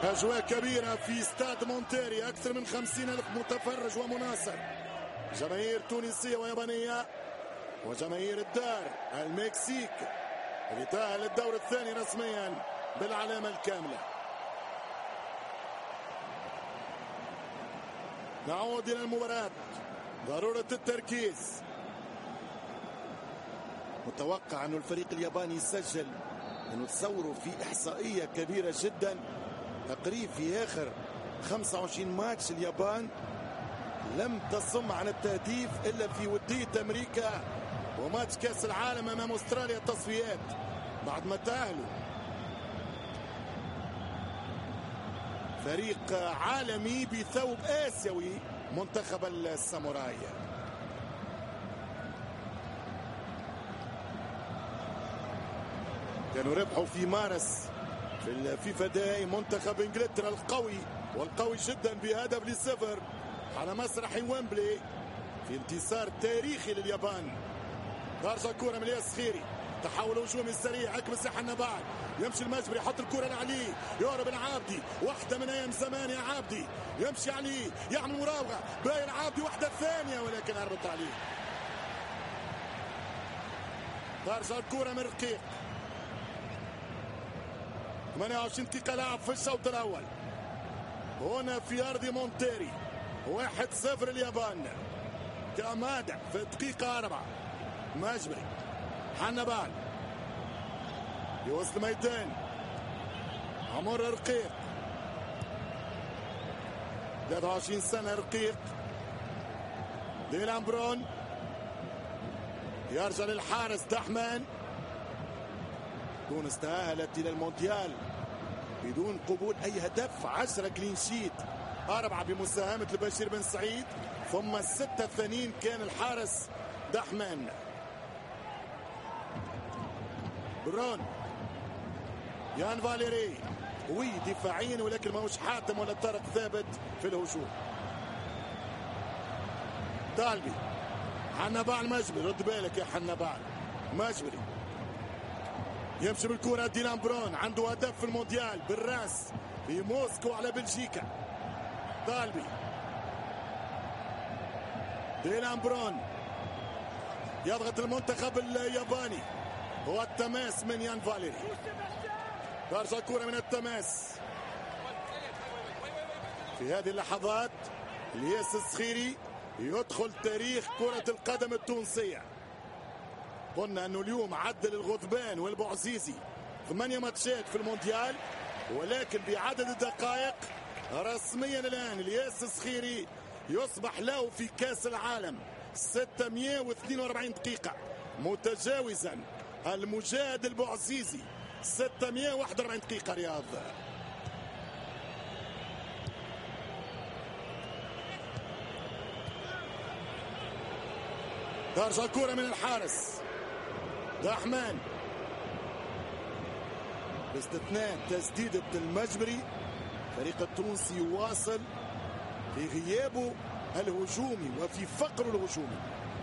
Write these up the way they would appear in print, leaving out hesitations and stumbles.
أجواء كبيرة في استاد مونتيري، أكثر من 50,000 متفرج ومناصر، جماهير تونسية ويابانية وجماهير الدار المكسيك اللي تأهل الدور الثاني رسميا بالعلامة الكاملة. نعود إلى المباراة، ضرورة التركيز. متوقع أن الفريق الياباني يسجل، أنه تصوروا في إحصائية كبيرة جدا، تقريب في آخر 25 ماتش اليابان لم تصم عن التهديف إلا في ودية أمريكا وماتش كأس العالم أمام أستراليا التصفيات بعد ما تأهلوا. فريق عالمي بثوب آسيوي منتخب الساموراي. كانوا ربحوا في مارس في الفيفا داي منتخب انجلترا القوي والقوي جدا بهدف ل0 على مسرح ويمبلي في انتصار تاريخي لليابان. خارجه كوره من الياس خيري، تحول هجومي سريع، اكبس حنبال، يمشي المجبري، يحط الكوره لعلي، يهرب العابدي، واحده من ايام زمان يا عابدي، يمشي علي، يعمل مراوغه، باين عابدي، واحده ثانيه ولكن هربت عليه. خارجه الكوره من رقيق. 28 دقيقة لعب في الشوط الأول هنا في أرض مونتيري. 1-0 اليابان. كمادة في الدقيقة 4. مجبري، حنبال يوصل ميدان، عمر رقيق 23 سنة، رقيق ديلان برون، يرجع للحارس دحمان. تونس تأهلت إلى المونديال بدون قبول أي هدف، 10 كلين شيت، 4 بمساهمة البشير بن سعيد، ثم 6 الثانيين كان الحارس دحمان. برون، يان فاليري قوي دفاعيا ولكن ما هوش حاتم ولا طارق ثابت في الهجوم. دالبي، حنبال مجبري، رد بالك يا حنبال مجبري، يمشي بالكرة. ديلان برون عنده هدف في المونديال بالراس في موسكو على بلجيكا. دالبي، ديلان برون يضغط المنتخب الياباني، هو التماس من يان فاليري، ترجع كرة من التماس. في هذه اللحظات الياس الصخيري يدخل تاريخ كرة القدم التونسية. قلنا انه اليوم عدل الغضبان والبوعزيزي 8 ماتشات في المونديال، ولكن بعدد الدقائق رسميا الان الياس الصخيري يصبح له في كاس العالم 642 دقيقة، متجاوزا المجاهد البوعزيزي 641 دقيقة. رياض ترجع الكرة من الحارس دحمان باستثناء تسديدة المجبري. فريق التونسي يواصل في غيابه الهجومي وفي فقره الهجومي.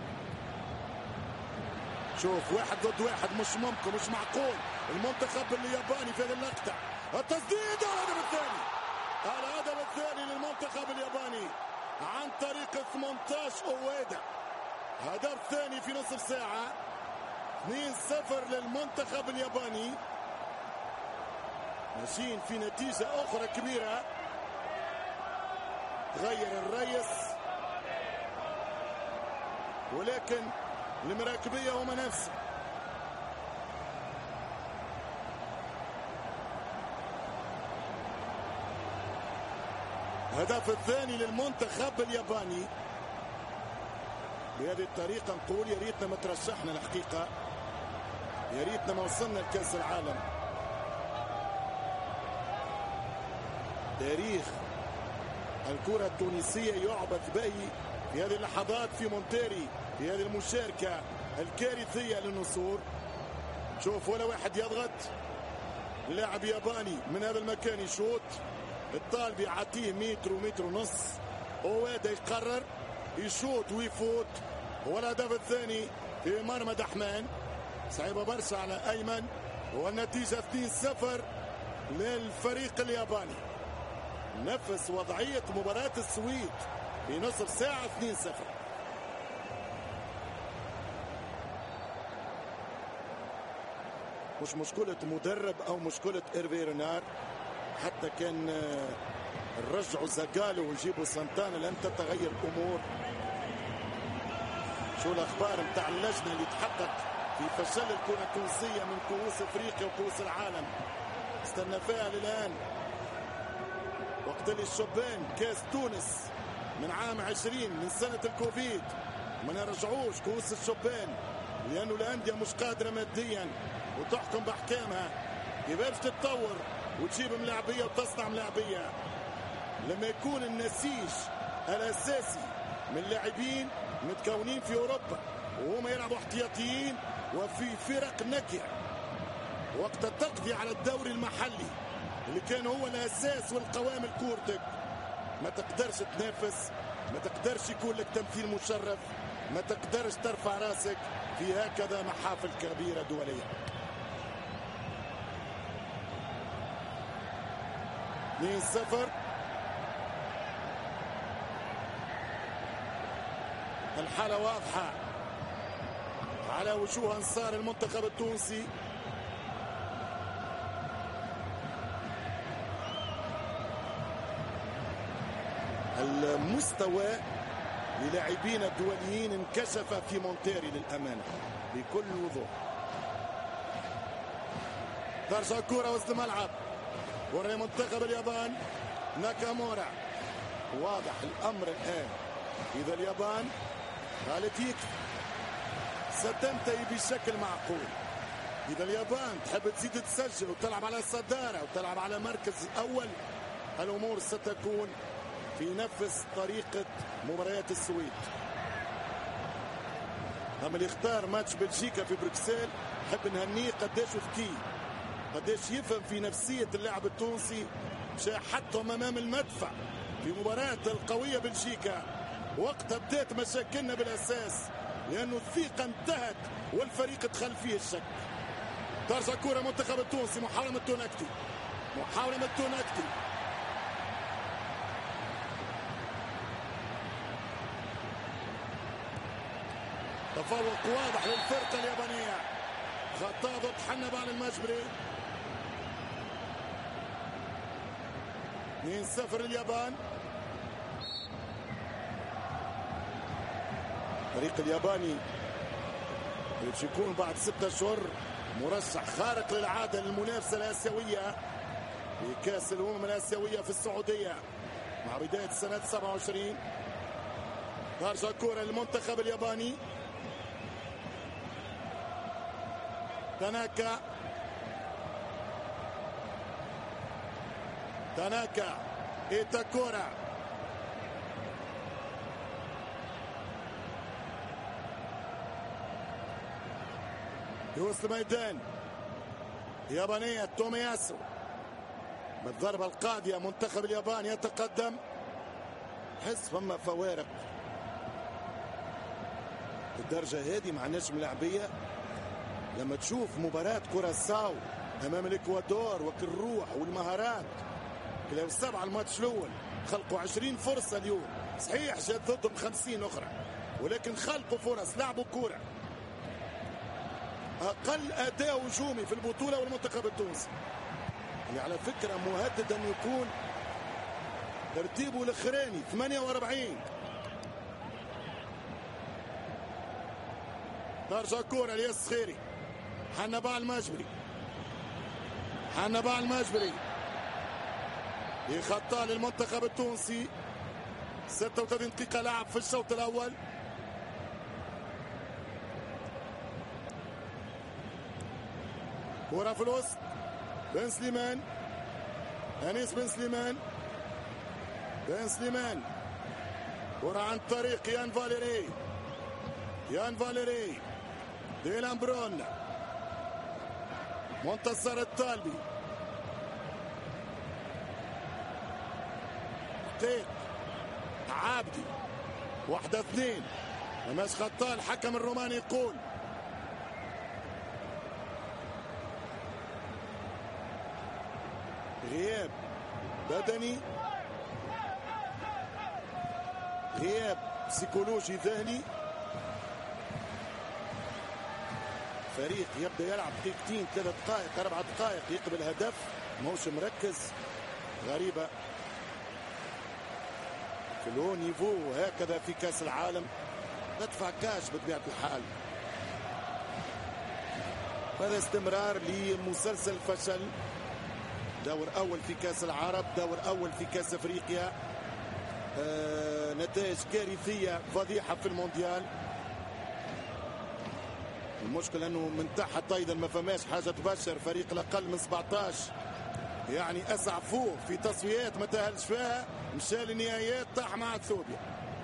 شوف 1 ضد 1 مش ممكن، مش معقول. المنتخب الياباني في هذه اللقطة، التسديد، الهدف الثاني، الهدف الثاني للمنتخب الياباني عن طريق 18 أويدا. هدف ثاني في نصف ساعة، 2-0 للمنتخب الياباني. ماشيين في نتيجة أخرى كبيرة. غير الرئيس ولكن المراكبية هم نفسه. الهدف الثاني للمنتخب الياباني. بهذه الطريقة نقول يا ريتنا ما ترشحنا، الحقيقة يا ريتنا ما وصلنا لكأس العالم. تاريخ الكرة التونسية يعبث به في هذه اللحظات في مونتيري، في هذه المشاركة الكارثية للنصور. شوف ولا واحد يضغط، لاعب ياباني من هذا المكان يشوط، الطالب يعطيه متر ومتر ونص، وهذا يقرر يشوط ويفوت. والهدف الثاني في مرمى دحمان، صعيبة برشا على أيمن، والنتيجة 2-0 للفريق الياباني. نفس وضعية مباراة السويد في نصف ساعة 2-0. مش مشكلة مدرب أو مشكلة إيرفي رينار، حتى كان رجعوا زاغالو ويجيبوا سانتانا لن تتغير الأمور. شو الأخبار متاع اللجنة اللي تحقق في فشل الكرة التونسية من كؤوس أفريقيا وكؤوس العالم؟ استنى فيها للآن، وقت اللي الشبان كاس تونس من عام 20 من سنة الكوفيد ما نرجعوش كؤوس الشبان لأنه الأندية مش قادرة ماديا وتحكم بأحكامها. كيفاش تتطور وتجيب ملاعبية وتصنع ملاعبية لما يكون النسيج الأساسي من لاعبين متكونين في أوروبا وهم يلعبوا احتياطيين وفي فرق نكرة؟ وقت التقضي على الدوري المحلي اللي كان هو الأساس والقوام الكورتك ما تقدرش تنافس، ما تقدرش يكون لك تمثيل مشرف، ما تقدرش ترفع راسك في هكذا محافل كبيرة دولية. 2-0. الحالة واضحة على وجوه أنصار المنتخب التونسي. المستوى للاعبين الدوليين انكشف في مونتيري للأمانة بكل وضوح. ترجع الكرة وسط الملعب ورا منتخب اليابان ناكامورا. واضح الأمر الآن، إذا اليابان قالت يكفي ستنتهي بشكل معقول. إذا اليابان تحب تزيد تسجل وتلعب على الصدارة وتلعب على مركز أول، الأمور ستكون في نفس طريقة مباريات السويد. أما اللي اختار ماتش بلجيكا في بروكسل نحب نهنيه قداش ذكي، قداش يفهم في نفسية اللاعب التونسي، مشى حطهم أمام المدفع في مباراة القوية بلجيكا وقتها بدات مشاكلنا بالأساس لأنه الثقة انتهت والفريق دخل فيه الشك. ترجع كرة منتخب التونسي، محاولة من التونكتي، محاولة من التونكتي. تفوق واضح للفرقة اليابانية، خطاب حنب على المجبري. 2-0 اليابان. الفريق الياباني اللي باش يكون بعد 6 أشهر مرشح خارق للعادة للمنافسة الآسيوية في كأس الأمم الآسيوية في السعودية مع بداية سنة 27. ترجع كرة للمنتخب الياباني. تاناكا إيتاكورا، يوصل الميدان يابانية تومياسو بالضربة القاضية. منتخب اليابان يتقدم. حس فما فوارق الدرجة هذه مع نجم لاعبية. لما تشوف مباراة كوراساو أمام الإكوادور وكالروح والمهارات لو 7 الماتش الأول خلقوا 20 فرصة اليوم، صحيح جات ضدهم 50 أخرى ولكن خلقوا فرص، لعبوا كورة. أقل أداء هجومي في البطولة والمنتخب التونسي اللي على فكرة مهدد أن يكون ترتيبه الأخراني 48. ترجع كورة لياس خيري، حنبال المجبري، حنبال المجبري يخطى للمنتخب التونسي. 36 دقيقة لعب في الشوط الأول. كرة في الوسط، بن سليمان، أنيس بن سليمان، بن سليمان، كرة عن طريق يان فاليري، يان فاليري، ديلان برون، منتصر الطالبي، دقيق عابدي، 1-2 ماش خطا. الحكم الروماني يقول غياب بدني غياب بسيكولوجي ذهني. فريق يبدأ يلعب دقيقتين 3 دقائق 4 دقائق يقبل هدف، ماهوش مركز. غريبة في لو نيفو هكذا في كاس العالم ندفع كاش بطبيعة الحال. هذا استمرار لمسلسل فشل، دور أول في كاس العرب، دور أول في كاس أفريقيا، نتائج كارثية فضيحة في المونديال. المشكلة أنه من تحت أيضا ما فماش حاجة تبشر. فريق الأقل من 17 يعني أسعفوه في تصفيات ما تأهلش فيها، مشى للنهايات طاح مع اثيوبيا.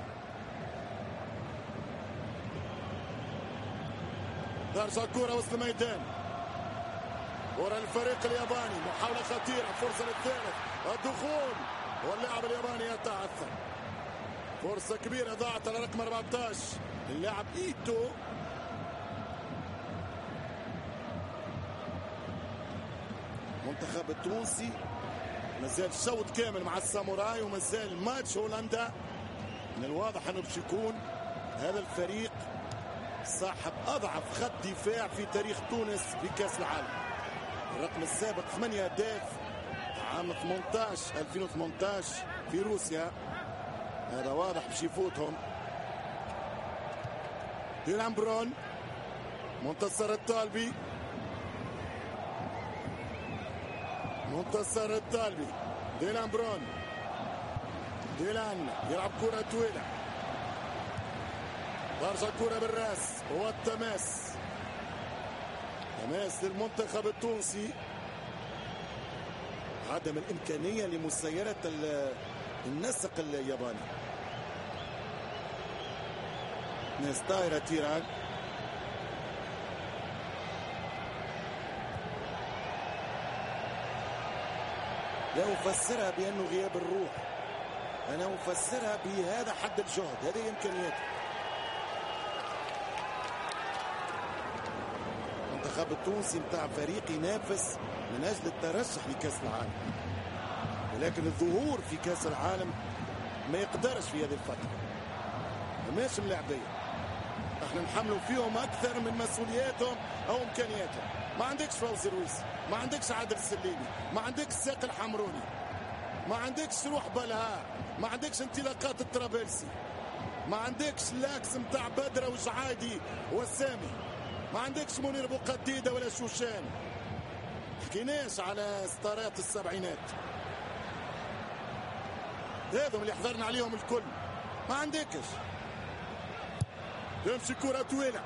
ترجع الكرة وسط الميدان، كرة للفريق الياباني، محاولة خطيرة، فرصة للثالث، الدخول واللاعب الياباني يتعثر. فرصة كبيرة ضاعت على رقم 14 اللاعب إيتو. المنتخب التونسي مازال شوط كامل مع الساموراي، ومازال ماتش هولندا. من الواضح انه باش يكون هذا الفريق صاحب اضعف خط دفاع في تاريخ تونس في كاس العالم. الرقم السابق 8 اهداف عام 2018 في روسيا، هذا واضح باش يفوتهم. ديلان برون، منتصر الطالبي، منتصر الطالبي، ديلان برون، ديلان يلعب كرة طويلة، ترجع الكرة بالراس والتماس، تماس للمنتخب التونسي. عدم الإمكانية لمسيرة النسق الياباني. ناس طايرة تيران، لا أفسرها بأنه غياب الروح، أنا أفسرها بهذا حد الجهد، هذه إمكانياته. المنتخب التونسي متاع فريق ينافس من أجل الترشح لكأس العالم، ولكن الظهور في كأس العالم ما يقدرش في هذه الفترة. ماشي ملاعبية، احنا نحملوا فيهم أكثر من مسؤولياتهم أو إمكانياتهم. ما عندكش فوزي رويسي، ما عندكش عادل السليمي، ما عندكش ساق الحمروني، ما عندكش روح بلها، ما عندكش انطلاقات الطرابلسي، ما عندكش لاكس متاع بدرة وجعايدي والسامي، ما عندكش منير بوقديدة ولا شوشان. حكيناش على ستارات السبعينات، هذم اللي حضرنا عليهم الكل. ما عندكش. تمشي كرة طويلة،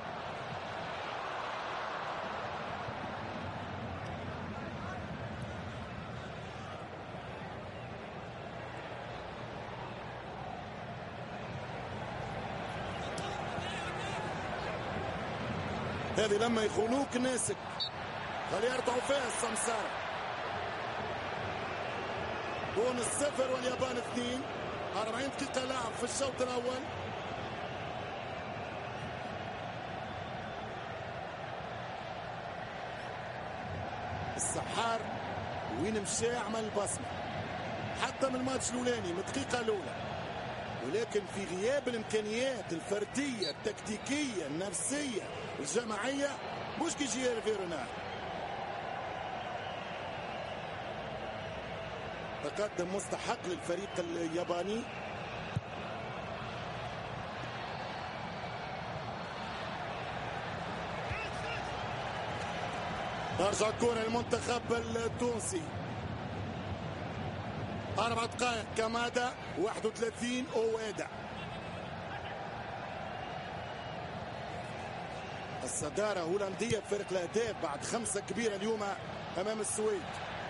هذه لما يخونوك ناسك، خلي يرتعوا فيها السمسارة. تونس 0 واليابان 2، 40 دقيقة لعب في الشوط الأول. السحار وين مشى عمل بصمة حتى من الماتش الأولاني من الدقيقة الأولى، ولكن في غياب الإمكانيات الفردية التكتيكية النفسية الجماعية مش كيجي هيرفي رونالد. تقدم مستحق للفريق الياباني. ترجع الكرة للمنتخب التونسي. 4 دقائق كمادا 31 أويدا. الصدارة هولندية بفرق الأهداف بعد 5 كبيرة اليوم أمام السويد.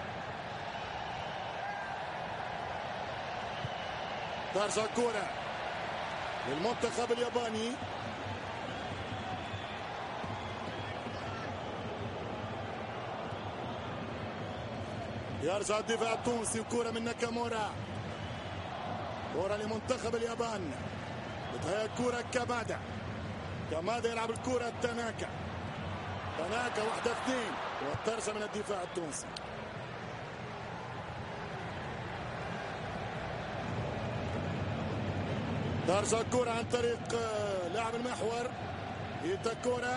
ترجع الكرة للمنتخب الياباني. يرجع الدفاع التونسي وكرة من ناكامورا. كرة لمنتخب اليابان. بتهيأ الكرة كمادا. كمادا يلعب الكرة تناكا. تناكا 1-2 وترجع من الدفاع التونسي. ترجع الكرة عن طريق لاعب المحور إيتاكورا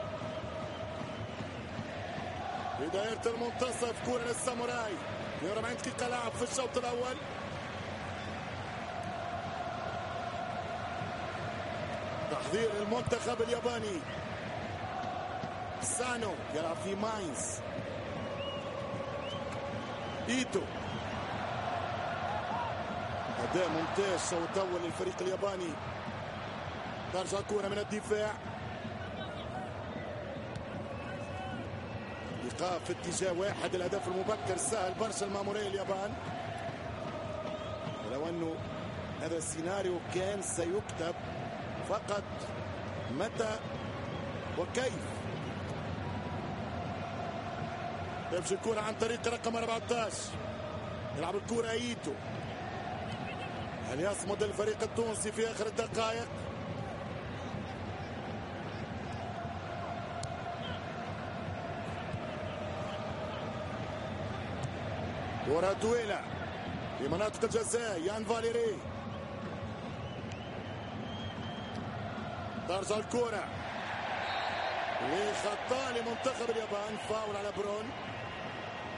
في دائرة المنتصف. كرة للساموراي 42 دقيقة لعب في الشوط الأول. تحضير المنتخب الياباني. سانو يلعب في ماينز. إيتو أداء ممتاز شوط أول للفريق الياباني. ترجع كرة من الدفاع. إيقاف في اتجاه واحد. الهدف المبكر سهل برشا المامورية اليابان، ولو أنه هذا السيناريو كان سيكتب فقط متى وكيف. يمشي الكرة عن طريق رقم 14. يلعب الكرة إيتو. هل يصمد الفريق التونسي في آخر الدقائق؟ كرة طويلة في مناطق الجزاء. يان فاليري. ترجع الكرة لخطأ لمنتخب اليابان. فاول على برون.